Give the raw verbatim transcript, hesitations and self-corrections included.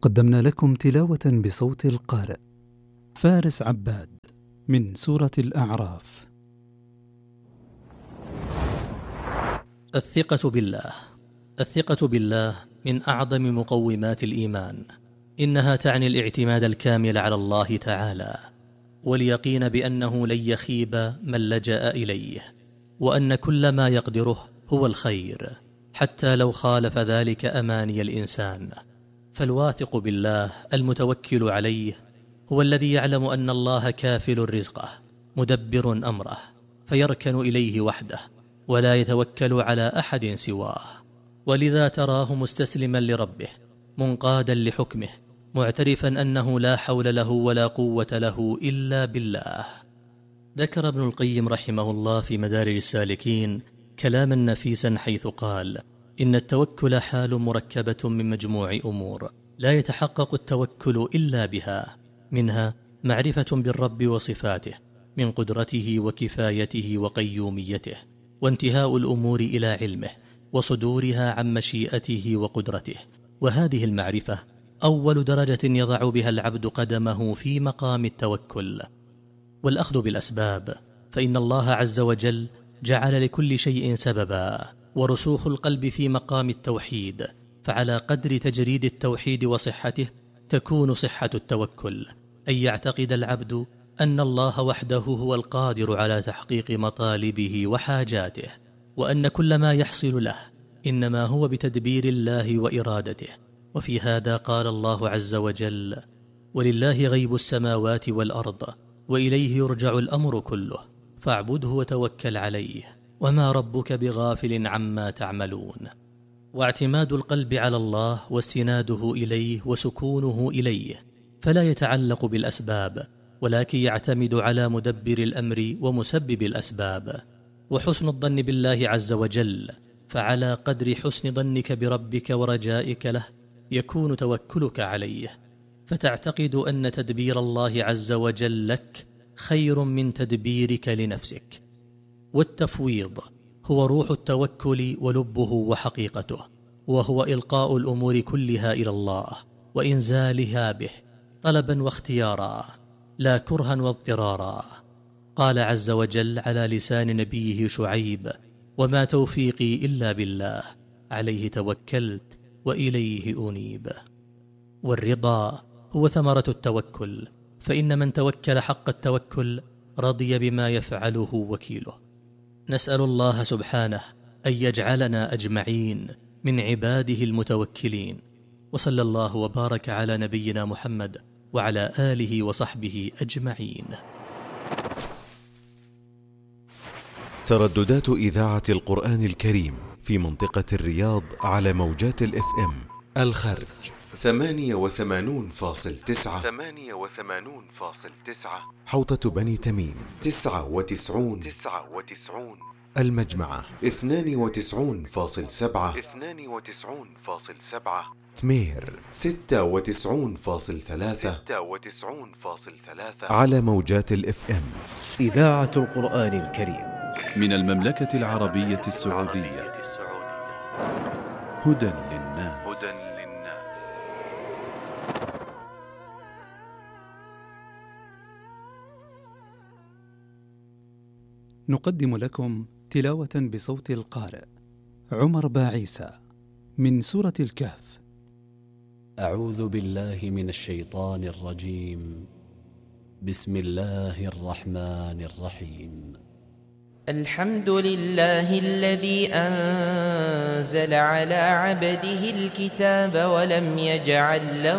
قدمنا لكم تلاوة بصوت القارئ فارس عباد من سورة الأعراف. الثقة بالله. الثقة بالله من أعظم مقومات الإيمان، إنها تعني الاعتماد الكامل على الله تعالى، واليقين بأنه لن يخيب من لجأ إليه، وأن كل ما يقدره هو الخير حتى لو خالف ذلك أماني الإنسان. فالواثق بالله المتوكل عليه هو الذي يعلم أن الله كافل رزقه مدبر أمره، فيركن إليه وحده ولا يتوكل على أحد سواه، ولذا تراه مستسلما لربه منقادا لحكمه، معترفا أنه لا حول له ولا قوة له إلا بالله. ذكر ابن القيم رحمه الله في مدارج السالكين كلاما نفيسا حيث قال: إن التوكل حال مركبة من مجموع أمور لا يتحقق التوكل إلا بها، منها معرفة بالرب وصفاته من قدرته وكفايته وقيوميته، وانتهاء الأمور إلى علمه وصدورها عن مشيئته وقدرته، وهذه المعرفة أول درجة يضع بها العبد قدمه في مقام التوكل. والأخذ بالأسباب، فإن الله عز وجل جعل لكل شيء سببا، ورسوخ القلب في مقام التوحيد، فعلى قدر تجريد التوحيد وصحته تكون صحة التوكل، أن يعتقد العبد أن الله وحده هو القادر على تحقيق مطالبه وحاجاته، وأن كل ما يحصل له إنما هو بتدبير الله وإرادته. وفي هذا قال الله عز وجل: ولله غيب السماوات والأرض وإليه يرجع الأمر كله فاعبده وتوكل عليه وما ربك بغافل عما تعملون. واعتماد القلب على الله واستناده إليه وسكونه إليه، فلا يتعلق بالأسباب، ولكن يعتمد على مدبر الأمر ومسبب الأسباب. وحسن الظن بالله عز وجل، فعلى قدر حسن ظنك بربك ورجائك له يكون توكلك عليه، فتعتقد أن تدبير الله عز وجل لك خير من تدبيرك لنفسك. والتفويض هو روح التوكل ولبه وحقيقته، وهو إلقاء الأمور كلها إلى الله وإنزالها به طلبا واختيارا، لا كرها واضطرارا. قال عز وجل على لسان نبيه شعيب: وما توفيقي إلا بالله عليه توكلت وإليه أنيب. والرضا هو ثمرة التوكل، فإن من توكل حق التوكل رضي بما يفعله وكيله. نسأل الله سبحانه أن يجعلنا أجمعين من عباده المتوكلين، وصلى الله وبارك على نبينا محمد وعلى آله وصحبه أجمعين. ترددات إذاعة القرآن الكريم في منطقة الرياض على موجات الإف إم: الخرج ثمانية وثمانون فاصل تسعة ثمانية وثمانون فاصل تسعة، حوطة بني تميم تسعة وتسعون تسعة وتسعون، المجمعة اثنان وتسعون فاصل سبعة اثنان وتسعون فاصل سبعة، تمير ستة وتسعون فاصل ثلاثة ستة وتسعون فاصل ثلاثة، على موجات الإف إم. إذاعة القرآن الكريم من المملكة العربية السعودية. هدى للناس. هدى للناس. نقدم لكم تلاوة بصوت القارئ عمر باعيسى من سورة الكهف. أعوذ بالله من الشيطان الرجيم. بسم الله الرحمن الرحيم. الحمد لله الذي أنزل على عبده الكتاب ولم يجعل له